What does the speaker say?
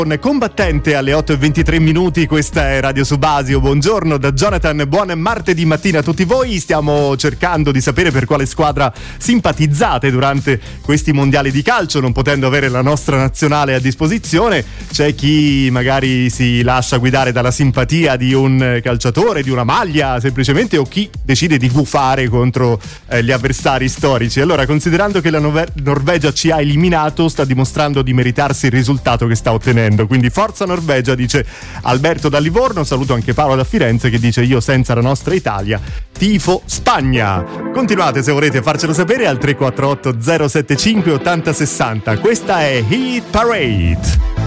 Combattente alle 8:23, questa è Radio Subasio. Buongiorno da Jonathan, buon martedì mattina a tutti voi. Stiamo cercando di sapere per quale squadra simpatizzate durante questi mondiali di calcio, non potendo avere la nostra nazionale a disposizione. C'è chi magari si lascia guidare dalla simpatia di un calciatore, di una maglia semplicemente, o chi decide di gufare contro gli avversari storici. Allora, considerando che la Norvegia ci ha eliminato, sta dimostrando di meritarsi il risultato che sta ottenendo. Quindi forza Norvegia, dice Alberto da Livorno. Saluto anche Paolo da Firenze che dice: io senza la nostra Italia tifo Spagna. Continuate se volete farcelo sapere al 348 075 8060. Questa è Hit Parade.